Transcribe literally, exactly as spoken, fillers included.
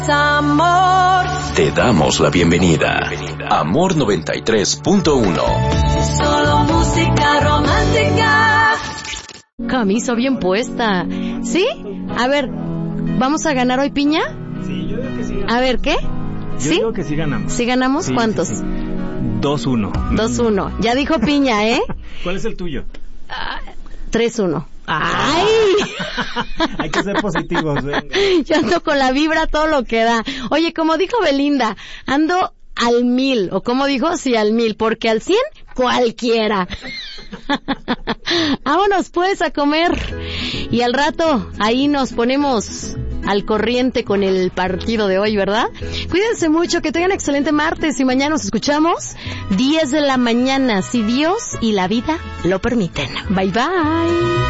Amor. Te damos la bienvenida. Amor noventa y tres punto uno. Solo música romántica. Camisa bien puesta. ¿Sí? A ver, ¿vamos a ganar hoy piña? Sí, yo digo que sí. A ver, ¿qué? Yo ¿Sí? digo que sí ganamos. ¿Sí ganamos? Sí, ¿Cuántos? sí, sí. dos uno. dos uno. Ya dijo piña, ¿eh? ¿Cuál es el tuyo? tres uno. ¡Ay! Hay que ser positivos, venga. Yo ando con la vibra todo lo que da. Oye, como dijo Belinda, ando al mil. ¿O como dijo? Sí, al mil. Porque al cien, cualquiera. Vámonos pues a comer. Y al rato, ahí nos ponemos al corriente con el partido de hoy, ¿verdad? Cuídense mucho, que tengan excelente martes y mañana nos escuchamos diez de la mañana, si Dios y la vida lo permiten. Bye bye.